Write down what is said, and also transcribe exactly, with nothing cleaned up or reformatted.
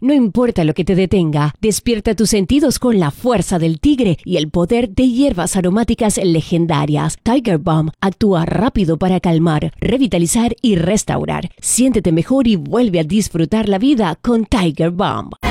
No importa lo que te detenga, despierta tus sentidos con la fuerza del tigre y el poder de hierbas aromáticas legendarias. Tiger Balm actúa rápido para calmar, revitalizar y restaurar. Siéntete mejor y vuelve a disfrutar la vida con Tiger Balm.